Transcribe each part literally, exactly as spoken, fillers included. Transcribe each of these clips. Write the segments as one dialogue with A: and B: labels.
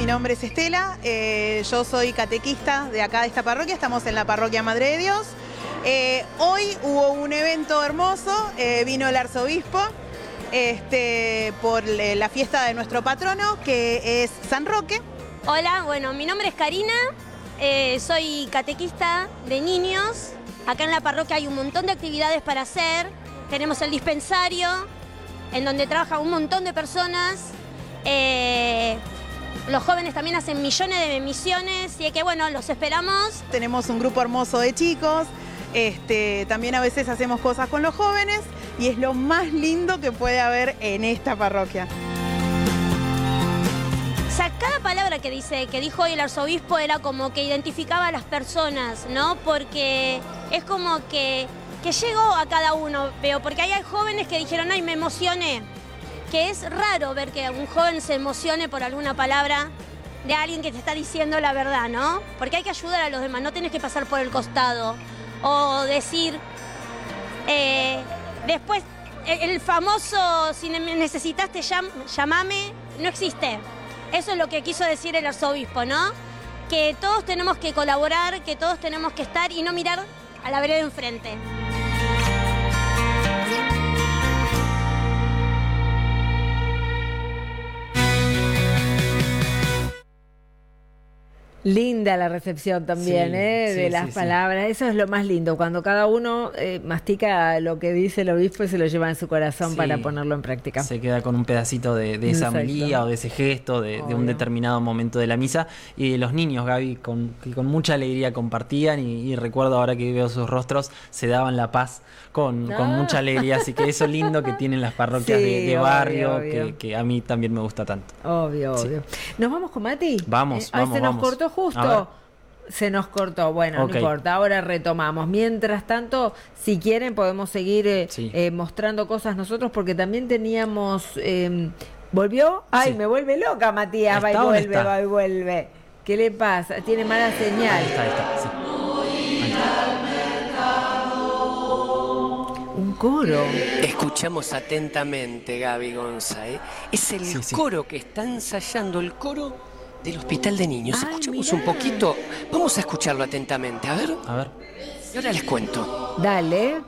A: mi nombre es Estela, eh, yo soy catequista de acá de esta parroquia, estamos en la parroquia Madre de Dios. Eh, hoy hubo un evento hermoso, eh, vino el arzobispo este, por la fiesta de nuestro patrono, que es San Roque.
B: Hola, bueno, mi nombre es Karina, eh, soy catequista de niños. Acá en la parroquia hay un montón de actividades para hacer. Tenemos el dispensario, en donde trabaja un montón de personas. Eh, los jóvenes también hacen millones de misiones, y es que bueno, los esperamos.
A: Tenemos un grupo hermoso de chicos, este, también a veces hacemos cosas con los jóvenes y es lo más lindo que puede haber en esta parroquia.
B: O sea, cada palabra que dice, que dijo hoy el arzobispo era como que identificaba a las personas, ¿no? Porque es como que, que llegó a cada uno, veo, porque ahí hay jóvenes que dijeron, ay, me emocioné. Que es raro ver que un joven se emocione por alguna palabra de alguien que te está diciendo la verdad, ¿no? Porque hay que ayudar a los demás, no tenés que pasar por el costado. O decir, eh, después, el, el famoso, si me necesitaste, llam, llamame, no existe. Eso es lo que quiso decir el arzobispo, ¿no? Que todos tenemos que colaborar, que todos tenemos que estar y no mirar a la vereda enfrente.
C: Linda la recepción también, sí, ¿eh? de sí, las sí, palabras. Sí. Eso es lo más lindo, cuando cada uno eh, mastica lo que dice el obispo y se lo lleva en su corazón, sí, para ponerlo en práctica.
D: Se queda con un pedacito de, de esa homilía o de ese gesto, de, de un determinado momento de la misa. Y los niños, Gaby, con, que con mucha alegría compartían y, y recuerdo ahora que veo sus rostros, se daban la paz con, ah. con mucha alegría. Así que eso lindo que tienen las parroquias sí, de, de barrio, obvio, obvio. Que, que a mí también me gusta tanto.
C: Obvio, sí. obvio. ¿Nos vamos con Mati?
D: Vamos,
C: eh,
D: vamos,
C: se
D: vamos.
C: Nos cortó justo, se nos cortó, bueno, okay. No importa, ahora retomamos. Mientras tanto, si quieren podemos seguir eh, sí. eh, mostrando cosas nosotros, porque también teníamos, eh, ¿volvió? Ay, sí. Me vuelve loca Matías, va y vuelve, está? va y vuelve. ¿Qué le pasa? Tiene mala señal. Ahí está, ahí está, sí. Ahí está. Un coro.
E: Escuchamos atentamente, Gaby Gonza, ¿eh? Es el sí, coro sí. que está ensayando, el coro del Hospital de Niños. Ay, escuchamos mirá. un poquito. Vamos a escucharlo atentamente. A ver.
D: A ver.
E: Y ahora les cuento.
C: Dale.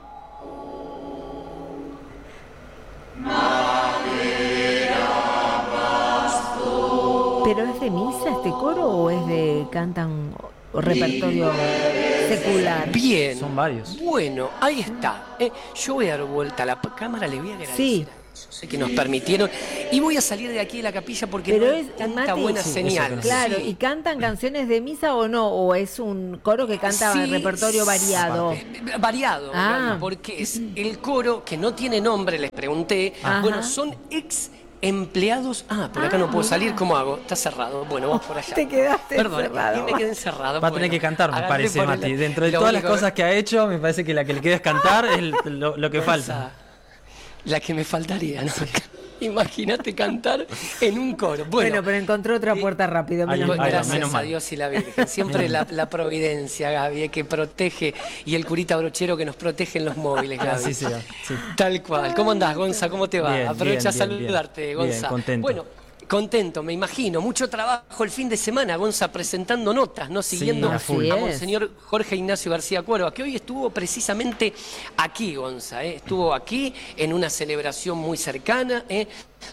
C: ¿Pero es de misa este coro o es de cantan o repertorio secular?
E: Bien.
D: Son varios.
E: Bueno, ahí está. Eh, yo voy a dar vuelta a la cámara, le voy a agradecer.
C: Sí.
E: Yo sé que nos permitieron y voy a salir de aquí de la capilla porque
C: pero
E: no
C: es
E: hay tanta
C: Mati,
E: buena
C: sí,
E: señal.
C: Claro,
E: sí.
C: ¿Y cantan canciones de misa o no? ¿O es un coro que canta sí, repertorio variado?
E: Variado,
C: ah.
E: porque es el coro que no tiene nombre, les pregunté. Ajá. Bueno, son ex empleados. Ah, por acá ah, no puedo mira. salir, ¿cómo hago? Está cerrado. Bueno, vamos por allá.
C: Te quedaste
E: Perdón,
C: encerrado.
E: me quedé encerrado.
D: Va a tener bueno, que cantar, me parece, Mati. El... Dentro de todas único... las cosas que ha hecho, me parece que la que le queda es cantar es lo, lo que falta.
E: La que me faltaría, ¿no? Imagínate cantar en un coro. Bueno,
C: bueno pero encontró otra puerta rápido.
E: Menos ay, gracias menos a Dios y la Virgen. Siempre la, la providencia, Gaby, que protege, y el curita brochero que nos protege en los móviles, Gaby.
D: Así sea, sí.
E: Tal cual. ¿Cómo andás, Gonza? ¿Cómo te va?
D: Bien,
E: Aprovecha
D: bien,
E: a saludarte,
D: bien,
E: Gonza.
D: Bien, contento.
E: Bueno, contento, me imagino. Mucho trabajo el fin de semana, Gonza, presentando notas, ¿no? Siguiendo
C: sí,
E: a Monseñor Jorge Ignacio García Cuerva, que hoy estuvo precisamente aquí, Gonza, ¿eh? Estuvo aquí en una celebración muy cercana, ¿eh?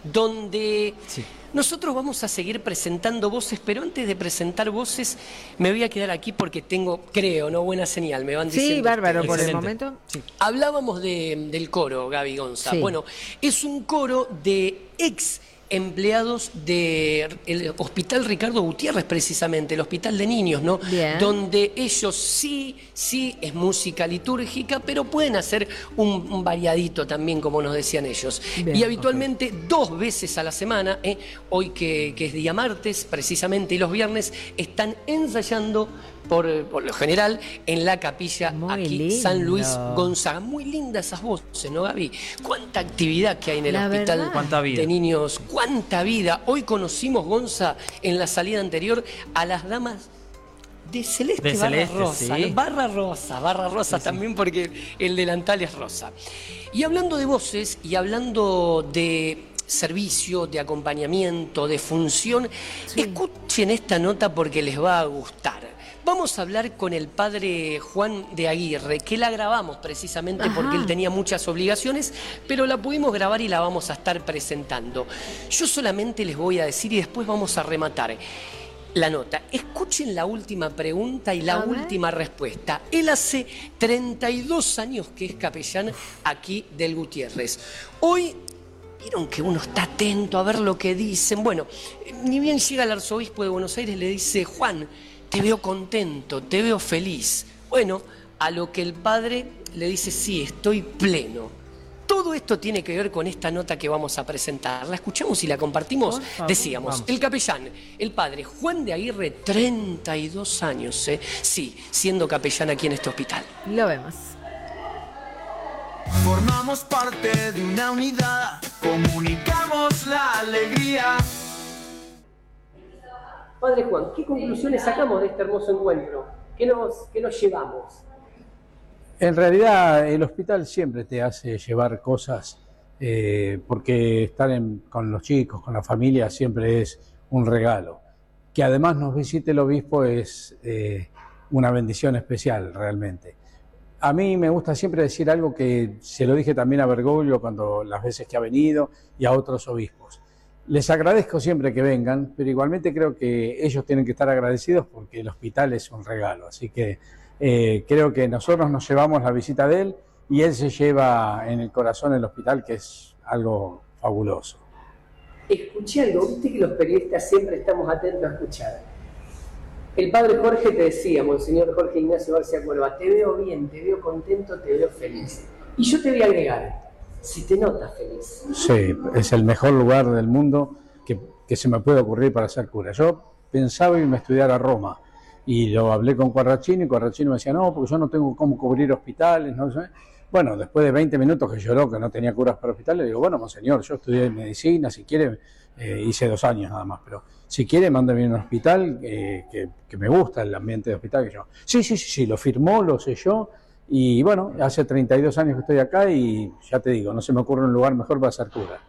E: Donde sí. nosotros vamos a seguir presentando voces, pero antes de presentar voces, me voy a quedar aquí porque tengo, creo, ¿no? Buena señal, me van diciendo.
C: Sí, bárbaro, por
D: excelente.
C: el momento. Sí.
E: Hablábamos de, del coro, Gaby Gonza. Sí. Bueno, es un coro de ex empleados del Hospital Ricardo Gutiérrez, precisamente, el Hospital de Niños, ¿no?
C: Bien.
E: Donde ellos sí, sí es música litúrgica, pero pueden hacer un, un variadito también, como nos decían ellos. Bien, y habitualmente okay. dos veces a la semana, ¿eh? Hoy que, que es día martes, precisamente, y los viernes, están ensayando Por, por lo general, en la capilla
C: muy
E: aquí,
C: lindo.
E: San Luis Gonzaga. Muy lindas esas voces, ¿no, Gaby? Cuánta actividad que hay en el
C: la
E: hospital
D: ¿Cuánta vida?
E: de niños. Cuánta vida. Hoy conocimos, Gonza, en la salida anterior, a las damas de Celeste,
D: de
E: barra
D: Celeste,
E: rosa.
D: sí.
E: ¿no? Barra rosa, barra rosa sí, también sí. Porque el delantal es rosa. Y hablando de voces y hablando de servicio, de acompañamiento, de función. Sí. Escuchen esta nota porque les va a gustar. Vamos a hablar con el padre Juan de Aguirre, que la grabamos precisamente Ajá. porque él tenía muchas obligaciones, pero la pudimos grabar y la vamos a estar presentando. Yo solamente les voy a decir y después vamos a rematar la nota. Escuchen la última pregunta y la a última ver. respuesta. Él hace treinta y dos años que es capellán aquí del Gutiérrez. Hoy, vieron que uno está atento a ver lo que dicen. Bueno, ni bien llega el arzobispo de Buenos Aires, le dice, Juan, te veo contento, te veo feliz. Bueno, a lo que el padre le dice, sí, estoy pleno. Todo esto tiene que ver con esta nota que vamos a presentar. La escuchamos y la compartimos. Decíamos, vamos. El capellán, el padre Juan de Aguirre, treinta y dos años, ¿eh? Sí, siendo capellán aquí en este hospital.
C: Lo vemos.
F: Formamos parte de una unidad, comunicamos la alegría.
E: Padre Juan, ¿qué conclusiones sacamos de este hermoso encuentro? ¿Qué nos, qué nos llevamos?
G: En realidad el hospital siempre te hace llevar cosas eh, porque estar en, con los chicos, con la familia siempre es un regalo. Que además nos visite el obispo es eh, una bendición especial realmente. A mí me gusta siempre decir algo que se lo dije también a Bergoglio cuando las veces que ha venido y a otros obispos. Les agradezco siempre que vengan, pero igualmente creo que ellos tienen que estar agradecidos porque el hospital es un regalo. Así que eh, creo que nosotros nos llevamos la visita de él y él se lleva en el corazón el hospital, que es algo fabuloso.
E: Escuché algo, viste que los periodistas siempre estamos atentos a escuchar. El padre Jorge te decía, Monseñor Jorge Ignacio García Cuerva, te veo bien, te veo contento, te veo feliz. Y yo te voy a agregar, si te notas feliz.
G: Sí, es el mejor lugar del mundo que, que se me puede ocurrir para ser cura. Yo pensaba irme a estudiar a Roma y lo hablé con Quarracino y Quarracino me decía, no, porque yo no tengo cómo cubrir hospitales, no sé. Bueno, después de veinte minutos que lloró que no tenía curas para hospitales, le digo, bueno, monseñor, yo estudié medicina, si quiere, eh, hice dos años nada más, pero si quiere, mándame a un hospital, eh, que, que me gusta el ambiente de hospital. Que yo, sí, sí, sí, sí, lo firmó, lo selló. Y bueno, hace treinta y dos años que estoy acá y ya te digo, no se me ocurre un lugar mejor para ser cura.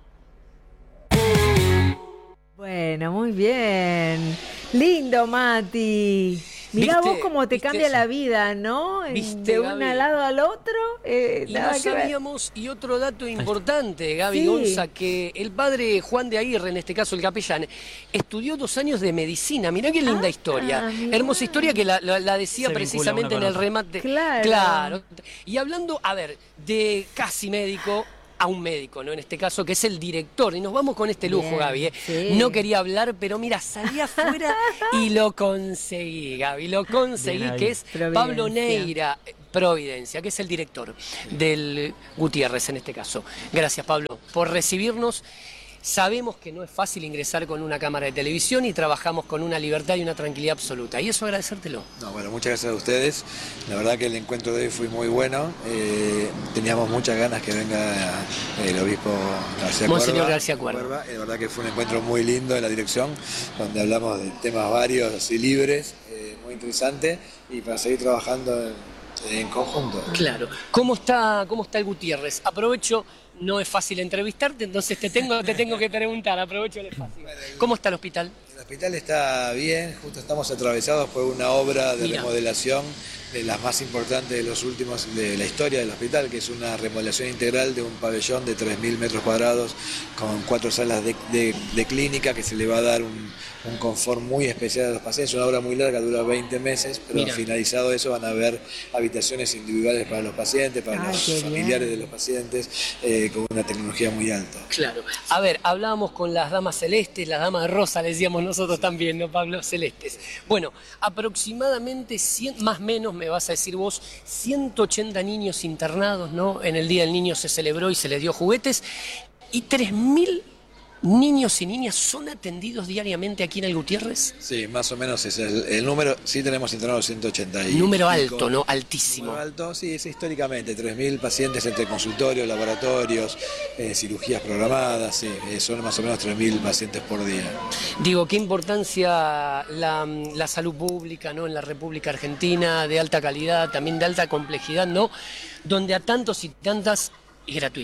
C: Bueno, muy bien. Lindo, Mati. Mirá vos cómo te cambia eso? La vida, ¿no?
E: ¿Viste,
C: de un
E: Gaby?
C: Lado al otro. Eh,
E: y no sabíamos, y otro dato importante, Gaby sí. Gonza, que el padre Juan de Aguirre, en este caso el capellán, estudió dos años de medicina. Mirá qué linda ah, historia. Mirá. Hermosa historia que la, la, la decía Se precisamente en el remate.
C: Claro.
E: Claro. Y hablando, a ver, de casi médico a un médico, ¿no? En este caso, que es el director. Y nos vamos con este lujo, Bien, Gaby. ¿eh? Sí. No quería hablar, pero mira, salí afuera y lo conseguí, Gaby. Lo conseguí, Bien, que es Pablo Neira, Providencia, que es el director del Gutiérrez en este caso. Gracias, Pablo, por recibirnos. Sabemos que no es fácil ingresar con una cámara de televisión y trabajamos con una libertad y una tranquilidad absoluta. Y eso agradecértelo.
H: No, bueno, muchas gracias a ustedes. La verdad que el encuentro de hoy fue muy bueno. Eh, teníamos muchas ganas que venga el obispo García Cuerva.
E: Monseñor García Cuerva.
H: Cuerva. La verdad que fue un encuentro muy lindo en la dirección, donde hablamos de temas varios y libres, eh, muy interesante, y para seguir trabajando en, en conjunto.
E: Claro. ¿Cómo está, cómo está el Gutiérrez? Aprovecho. No es fácil entrevistarte, entonces te tengo, te tengo que preguntar, aprovecho el espacio. ¿Cómo está el hospital?
H: El hospital está bien, justo estamos atravesados por una obra de Mira. remodelación de las más importantes de los últimos de la historia del hospital, que es una remodelación integral de un pabellón de tres mil metros cuadrados con cuatro salas de, de, de clínica, que se le va a dar un, un confort muy especial a los pacientes. Una obra muy larga, dura veinte meses, pero Mira. finalizado eso van a haber habitaciones individuales para los pacientes, para Ay, los familiares bien. de los pacientes, eh, con una tecnología muy alta.
E: Claro. A ver, hablábamos con las damas celestes, las damas rosa, le decíamos nosotros sí. también, ¿no, Pablo? Celestes. Bueno, aproximadamente cien, más o menos, me vas a decir vos, ciento ochenta niños internados, ¿no? En el Día del Niño se celebró y se les dio juguetes, y tres mil niños y niñas son atendidos diariamente aquí en el Gutiérrez.
H: Sí, más o menos es el, el número. Sí tenemos internados ciento ochenta y
E: Número alto, ¿no? Altísimo.
H: Número alto, sí, es históricamente. tres mil pacientes entre consultorios, laboratorios, eh, cirugías programadas, sí, eh, son más o menos tres mil pacientes por día.
E: Digo, qué importancia la, la salud pública, ¿no? En la República Argentina, de alta calidad, también de alta complejidad, ¿no? Donde a tantos y tantas es gratuito.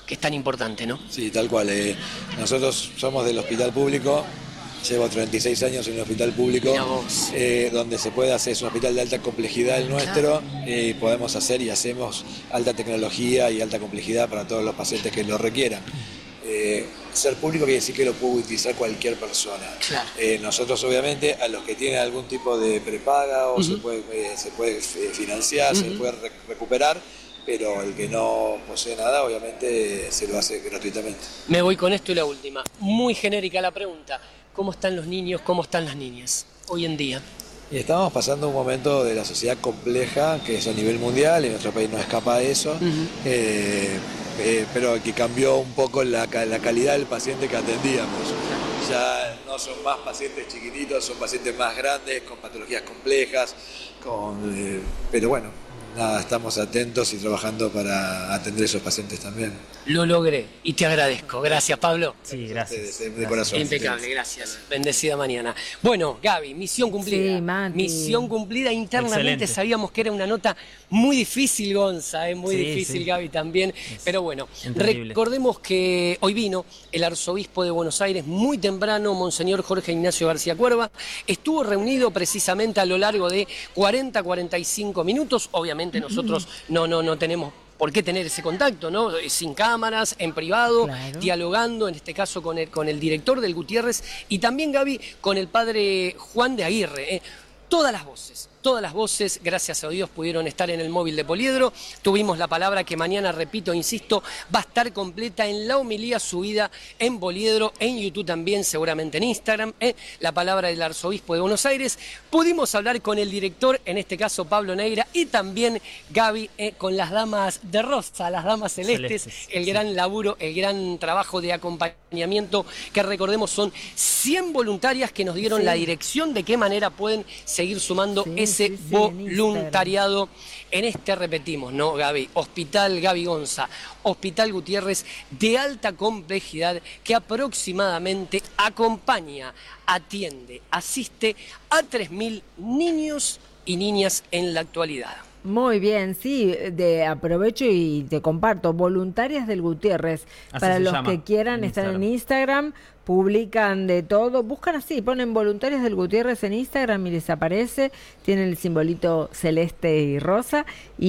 E: que es tan importante, ¿no?
H: Sí, tal cual. Eh, nosotros somos del hospital público, llevo treinta y seis años en el hospital público, eh, donde se puede hacer, es un hospital de alta complejidad el nuestro, y eh, podemos hacer y hacemos alta tecnología y alta complejidad para todos los pacientes que lo requieran. Eh, ser público quiere decir que lo puede utilizar cualquier persona. Claro. Eh, nosotros obviamente a los que tienen algún tipo de prepaga o uh-huh. se puede, eh, se puede financiar, uh-huh. se puede re- recuperar, pero el que no posee nada obviamente se lo hace gratuitamente.
E: Me voy con esto y la última. Muy genérica la pregunta. ¿Cómo están los niños, cómo están las niñas hoy en día?
H: Y estamos pasando un momento de la sociedad compleja, que es a nivel mundial, y nuestro país no escapa de eso, uh-huh. eh, eh, pero que cambió un poco la, la calidad del paciente que atendíamos. Ya no son más pacientes chiquititos, son pacientes más grandes, con patologías complejas, con, eh, pero bueno, nada, estamos atentos y trabajando para atender a esos pacientes también.
E: Lo logré y te agradezco. Gracias, Pablo.
D: Sí, gracias.
H: De, de, de
D: gracias.
H: corazón.
E: Impecable, gracias. Bendecida mañana. Bueno, Gaby, misión cumplida.
C: Sí, Mati.
E: Misión cumplida. Internamente
D: Excelente. Sabíamos
E: que era una nota muy difícil, Gonza, ¿eh? muy
D: sí,
E: difícil,
D: sí.
E: Gaby, también.
D: Es
E: Pero bueno,
D: entendible.
E: Recordemos que hoy vino el arzobispo de Buenos Aires muy temprano, Monseñor Jorge Ignacio García Cuerva. Estuvo reunido precisamente a lo largo de cuarenta a cuarenta y cinco minutos. Obviamente nosotros no, no, no tenemos por qué tener ese contacto, ¿no? Sin cámaras, en privado, claro. dialogando, en este caso con el, con el director del Gutiérrez y también, Gaby, con el padre Juan de Aguirre. ¿eh? Todas las voces, todas las voces, gracias a Dios, pudieron estar en el móvil de Poliedro. Tuvimos la palabra que mañana, repito, insisto, va a estar completa en la homilía subida en Poliedro, en YouTube también, seguramente en Instagram. ¿eh? La palabra del arzobispo de Buenos Aires. Pudimos hablar con el director, en este caso Pablo Neira, y también Gaby, ¿eh? con las damas de rosa, las damas celestes, celestes el sí. gran laburo, el gran trabajo de acompañamiento, que recordemos son cien voluntarias que nos dieron sí. la dirección de qué manera pueden seguir sumando sí, ese sí, sí, voluntariado en, en este, repetimos, ¿no, Gaby? Hospital Gaby Gonza, Hospital Gutiérrez de alta complejidad que aproximadamente acompaña, atiende, asiste a tres mil niños y niñas en la actualidad.
C: Muy bien, sí, de aprovecho y te comparto, voluntarias del Gutiérrez, así para los que quieran estar en Instagram, publican de todo, buscan así, ponen voluntarias del Gutiérrez en Instagram y les aparece, tienen el simbolito celeste y rosa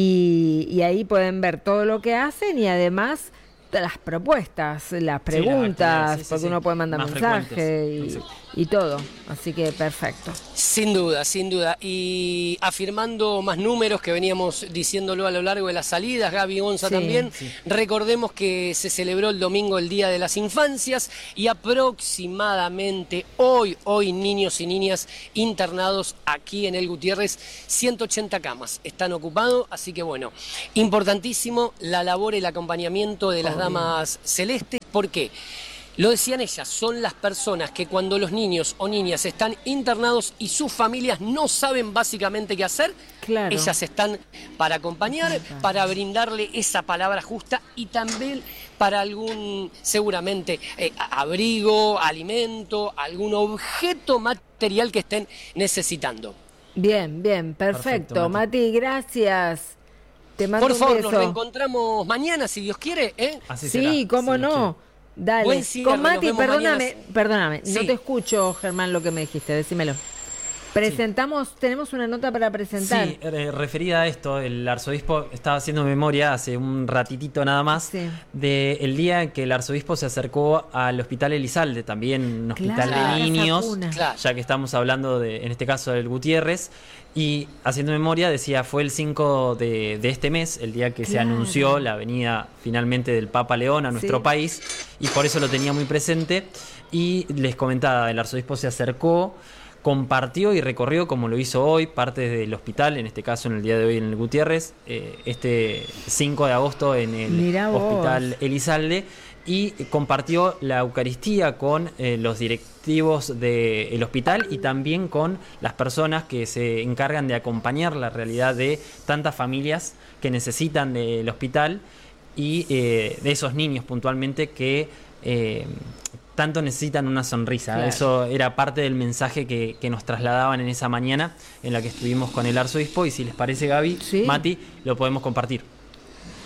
C: y, y ahí pueden ver todo lo que hacen y además las propuestas, las preguntas, sí, sí, sí, porque sí, uno puede mandar más mensaje y, y todo, así que perfecto.
E: Sin duda, sin duda, y afirmando más números que veníamos diciéndolo a lo largo de las salidas, Gaby Gonza sí, también, sí. recordemos que se celebró el domingo el Día de las Infancias y aproximadamente hoy, hoy niños y niñas internados aquí en el Gutiérrez, ciento ochenta camas están ocupados, así que bueno, importantísimo la labor y el acompañamiento de las oh, damas bien. celestes, ¿por qué? Lo decían ellas, son las personas que cuando los niños o niñas están internados y sus familias no saben básicamente qué hacer, claro. ellas están para acompañar, para brindarle esa palabra justa y también para algún, seguramente, eh, abrigo, alimento, algún objeto material que estén necesitando.
C: Bien, bien, perfecto. perfecto Mati. Mati, gracias. Te mando
E: Por favor,
C: un beso.
E: Nos reencontramos mañana, si Dios quiere. ¿eh?
C: Así será, sí, cómo si no. Dale, cierre, con Mati, perdóname, perdóname, sí. no te escucho, Germán, lo que me dijiste, decímelo. Presentamos, sí. tenemos una nota para presentar.
D: Sí, eh, referida a esto, el arzobispo estaba haciendo memoria hace un ratitito nada más sí. del día en que el arzobispo se acercó al Hospital Elizalde, también un hospital claro, de niños, claro. ya que estamos hablando de, en este caso, del Gutiérrez. Y haciendo memoria, decía, fue el cinco de, de este mes, el día que claro. se anunció la venida finalmente del Papa León a nuestro sí. país, y por eso lo tenía muy presente. Y les comentaba, el arzobispo se acercó, compartió y recorrió, como lo hizo hoy, parte del hospital, en este caso en el día de hoy en el Gutiérrez, eh, este cinco de agosto en el Mirá Hospital vos. Elizalde, y compartió la Eucaristía con eh, los directivos del hospital y también con las personas que se encargan de acompañar la realidad de tantas familias que necesitan del hospital y eh, de esos niños puntualmente que eh, tanto necesitan una sonrisa. Claro. Eso era parte del mensaje que, que nos trasladaban en esa mañana en la que estuvimos con el arzobispo, y si les parece, Gaby, sí. Mati, lo podemos compartir.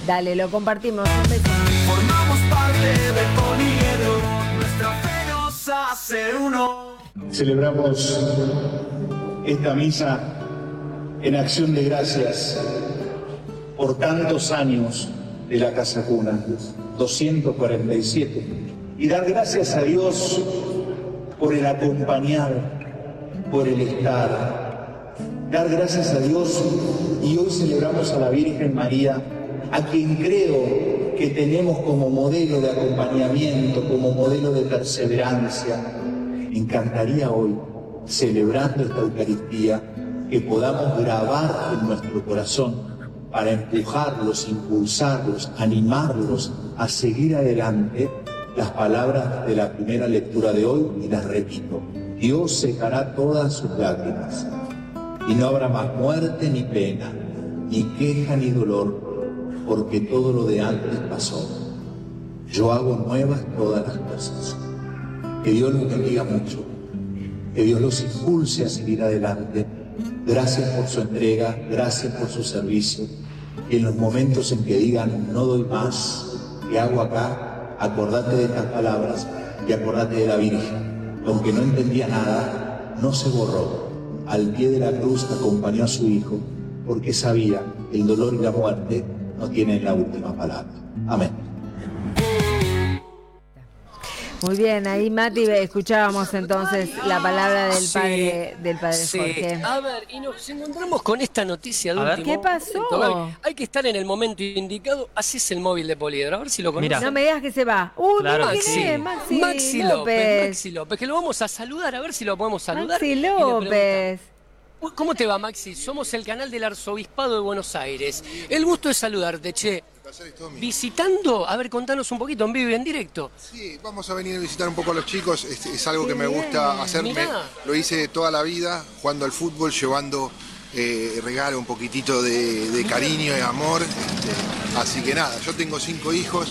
C: Dale, lo compartimos. Un beso.
F: Formamos parte del poliedro, nuestra fe nos hace uno.
I: Celebramos esta misa en acción de gracias por tantos años de la Casa Cuna, doscientos cuarenta y siete, y dar gracias a Dios por el acompañar, por el estar, dar gracias a Dios, y hoy celebramos a la Virgen María, a quien creo que tenemos como modelo de acompañamiento, como modelo de perseverancia. Me encantaría hoy, celebrando esta Eucaristía, que podamos grabar en nuestro corazón para empujarlos, impulsarlos, animarlos a seguir adelante las palabras de la primera lectura de hoy, y las repito: Dios secará todas sus lágrimas, y no habrá más muerte ni pena, ni queja ni dolor, porque todo lo de antes pasó. Yo hago nuevas todas las cosas. Que Dios los bendiga mucho, que Dios los impulse a seguir adelante. Gracias por su entrega, gracias por su servicio. Y en los momentos en que digan no doy más, ¿qué hago acá? Acordate de estas palabras y acordate de la Virgen. Aunque no entendía nada, no se borró. Al pie de la cruz acompañó a su hijo, porque sabía que el dolor y la muerte no tienen la última palabra. Amén.
C: Muy bien, ahí Mati escuchábamos entonces la palabra del padre, sí, del padre
E: sí.
C: Jorge.
E: A ver, y nos encontramos con esta noticia de
C: a
E: último
C: ver, ¿qué pasó?
E: momento. Hay que estar en el momento indicado. Así es el móvil de Poliedro. A ver si lo conoces.
C: No me digas que se va. Uh,
E: claro,
C: ¿quién
E: sí.
C: es? Maxi,
E: Maxi
C: López.
E: López. Maxi López, que lo vamos a saludar. A ver si lo podemos saludar.
C: Maxi López.
E: ¿Cómo te va, Maxi? Somos el canal del Arzobispado de Buenos Aires. El gusto de saludarte, che. Visitando, a ver, contanos un poquito en vivo y en directo.
J: Sí, vamos a venir a visitar un poco a los chicos, es, es algo que me gusta hacer, me, lo hice toda la vida, jugando al fútbol, llevando eh, regalo, un poquitito de, de cariño y amor, este, así que nada, yo tengo cinco hijos,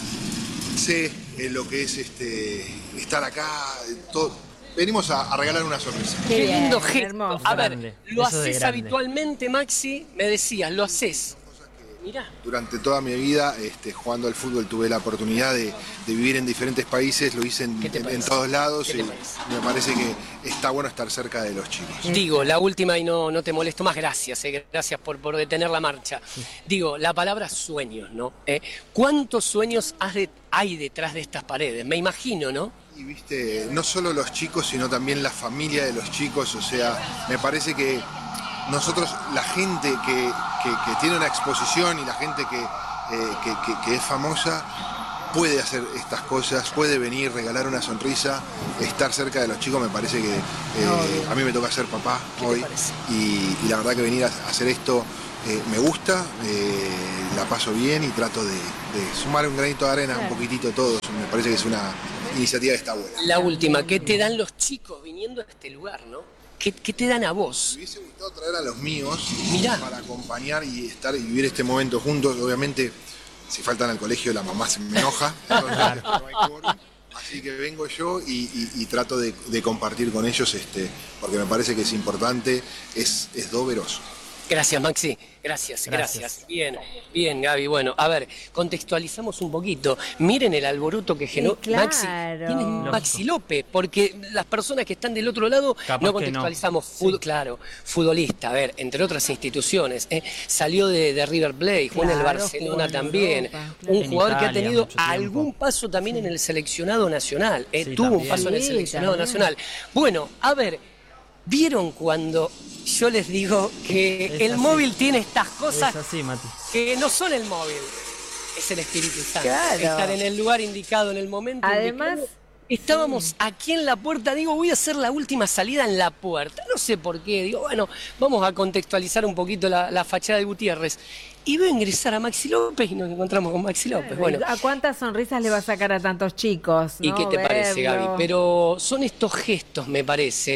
J: sé eh, lo que es este, estar acá, todo. Venimos a, a regalar una sonrisa.
E: Qué, Qué lindo gesto. Hermoso. A ver, ¿lo haces habitualmente, Maxi? Me decías, ¿lo haces? Mirá.
J: Durante toda mi vida, este, jugando al fútbol, tuve la oportunidad de, de vivir en diferentes países, lo hice en, en, en todos lados y me parece que está bueno estar cerca de los chicos.
E: Digo, la última y no, no te molesto más, gracias, eh, gracias por, por detener la marcha. Digo, la palabra sueños, ¿no? ¿Eh? ¿Cuántos sueños has de, hay detrás de estas paredes? Me imagino, ¿no?
J: Y viste, no solo los chicos, sino también la familia de los chicos, o sea, me parece que nosotros, la gente que, que, que tiene una exposición y la gente que, eh, que, que, que es famosa, puede hacer estas cosas, puede venir, regalar una sonrisa, estar cerca de los chicos. Me parece que eh, a mí me toca ser papá hoy y, y la verdad que venir a hacer esto eh, me gusta, eh, la paso bien y trato de, de sumar un granito de arena, un poquitito todos. Me parece que es una iniciativa que está buena.
E: La última, ¿qué te dan los chicos viniendo a este lugar, no? ¿Qué, ¿Qué te dan a vos?
J: Me hubiese gustado traer a los míos
E: Mirá.
J: para acompañar y estar y vivir este momento juntos. Obviamente, si faltan al colegio, la mamá se me enoja. Entonces, no hay quórum. Así que vengo yo y, y, y trato de, de compartir con ellos, este, porque me parece que es importante, es, es doveroso.
E: Gracias, Maxi. Gracias, gracias, gracias. Bien, bien, Gaby. Bueno, a ver, contextualizamos un poquito. Miren el alboroto que generó sí, claro. Maxi. ¿Quién es Maxi López? Porque las personas que están del otro lado Capaz no contextualizamos. No. Fútbol, sí. Claro, futbolista, a ver, entre otras instituciones. ¿eh? Salió de, de River Plate, jugó claro, en el Barcelona también. Europa, claro. Un jugador Italia, que ha tenido algún paso también sí. en el seleccionado nacional. ¿eh? Sí, Tuvo también. un paso sí, en el seleccionado también. nacional. Bueno, a ver, ¿vieron cuando yo les digo que es el así. móvil tiene estas cosas
D: es así, Mati.
E: que no son el móvil? Es el Espíritu Santo.
C: Claro.
E: Estar en el lugar indicado, en el momento
C: Además,
E: indicado. Estábamos sí. aquí en la puerta, digo, voy a hacer la última salida en la puerta. No sé por qué, digo, bueno, vamos a contextualizar un poquito la, la fachada de Gutiérrez. Y veo ingresar a Maxi López y nos encontramos con Maxi López. Bueno,
C: ¿a cuántas sonrisas le va a sacar a tantos chicos? ¿no?
E: ¿Y qué te Verlo. parece, Gaby? Pero son estos gestos, me parece,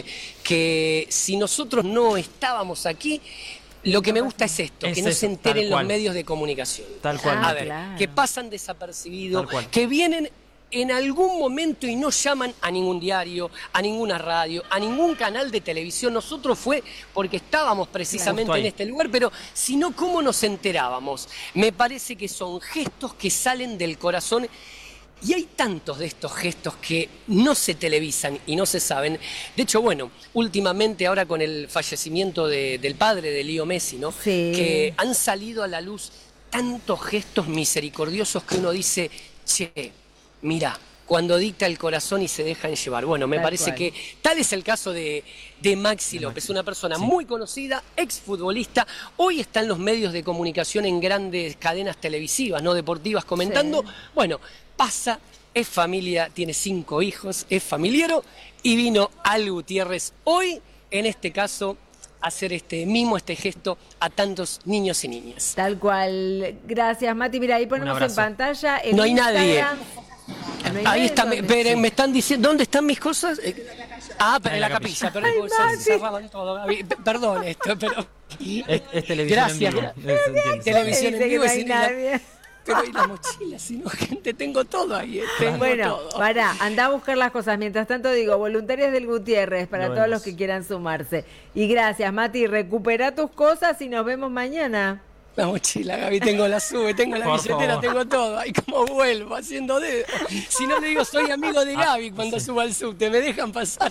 E: que si nosotros no estábamos aquí, lo que me gusta es esto, es que no eso, se enteren los medios de comunicación.
D: Tal cual.
E: Ah, a ver, claro. que pasan desapercibidos, que vienen en algún momento y no llaman a ningún diario, a ninguna radio, a ningún canal de televisión. Nosotros fue porque estábamos precisamente en este lugar, pero si no, ¿cómo nos enterábamos? Me parece que son gestos que salen del corazón. Y hay tantos de estos gestos que no se televisan y no se saben. De hecho, bueno, últimamente ahora con el fallecimiento de, del padre de Leo Messi, ¿no?
C: Sí.
E: Que han salido a la luz tantos gestos misericordiosos que uno dice, che, mirá, cuando dicta el corazón y se dejan llevar. Bueno, me
C: Tal
E: parece
C: cual.
E: que tal es el caso de, de Maxi López, una persona
D: sí.
E: muy conocida, exfutbolista. Hoy está en los medios de comunicación en grandes cadenas televisivas, no deportivas, comentando.
C: Sí.
E: Bueno, pasa, es familia, tiene cinco hijos, es familiero y vino Al Gutiérrez hoy, en este caso, a hacer este mimo, este gesto a tantos niños y niñas.
C: Tal cual. Gracias, Mati. Mira, ahí ponemos en pantalla el
E: No hay nadie.
C: Instagram. No hay
E: Ahí
C: nadie,
E: está, me,
C: ¿dónde?
E: pero
C: Sí.
E: me están diciendo, ¿dónde están mis cosas? Eh, Ah, pero
D: en
E: en
D: la
E: la capilla,
D: capilla.
E: perdón,
C: Ay,
E: porque se-
C: Mati.
E: se cerraban todo, Gaby. P- Perdón esto, pero...
D: Es, es televisión
E: Gracias,
D: en vivo.
E: gra-
D: Es- entiendo.
E: televisión
C: Dice
E: en
C: que
E: vivo
C: no
E: y
C: hay
E: sin la-
C: nadie.
E: Pero y la mochila, si no, gente, tengo todo ahí, eh, tengo
C: Bueno,
E: todo.
C: pará, anda a buscar las cosas. Mientras tanto, digo, voluntarios del Gutiérrez para
D: Lo
C: todos
D: vemos.
C: los que quieran sumarse. Y gracias, Mati. Recupera tus cosas y nos vemos mañana.
E: La mochila, Gaby, tengo la sube, tengo la
D: Por
E: billetera,
D: favor.
E: tengo todo. Ay, cómo vuelvo, haciendo dedo. Si no le digo, soy amigo de Gaby cuando suba al subte, me dejan pasar.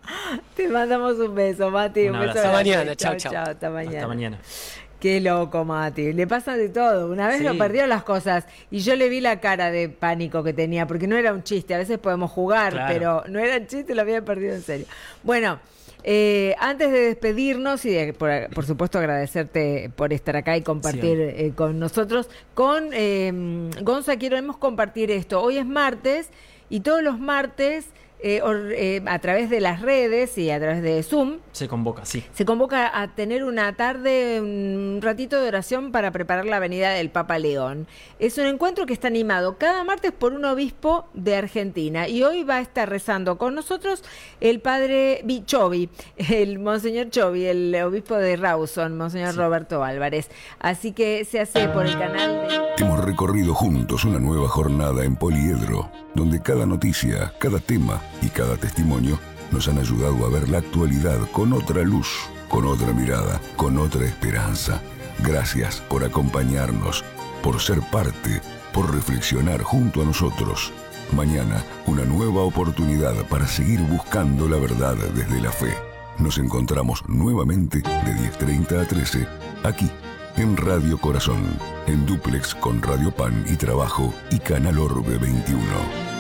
C: Te mandamos un beso, Mati.
D: Un
C: Un beso
D: abrazo.
C: grande.
E: Hasta mañana, chau, chau.
C: Hasta mañana.
D: Hasta mañana.
C: Qué loco, Mati. Le pasa de todo. Una vez
D: Sí.
C: lo perdió las cosas y yo le vi la cara de pánico que tenía, porque no era un chiste. A veces podemos jugar,
D: Claro.
C: pero no era un chiste, lo había perdido en serio. Bueno, eh, antes de despedirnos y de, por, por supuesto agradecerte por estar acá y compartir
D: Sí.
C: eh, con nosotros, con eh, Gonza queremos compartir esto. Hoy es martes y todos los martes eh, or- eh, a través de las redes y a través de Zoom
D: Se convoca, sí.
C: se convoca a tener una tarde, un ratito de oración para preparar la venida del Papa León. Es un encuentro que está animado cada martes por un obispo de Argentina y hoy va a estar rezando con nosotros el padre Chovi, el monseñor Chovi, el obispo de Rawson, monseñor
D: Sí.
C: Roberto Álvarez. Así que se hace por el canal de...
K: Hemos recorrido juntos una nueva jornada en Poliedro, donde cada noticia, cada tema y cada testimonio nos han ayudado a ver la actualidad con otra luz, con otra mirada, con otra esperanza. Gracias por acompañarnos, por ser parte, por reflexionar junto a nosotros. Mañana, una nueva oportunidad para seguir buscando la verdad desde la fe. Nos encontramos nuevamente de diez treinta a trece, aquí, en Radio Corazón, en dúplex con Radio Pan y Trabajo y Canal Orbe veintiuno.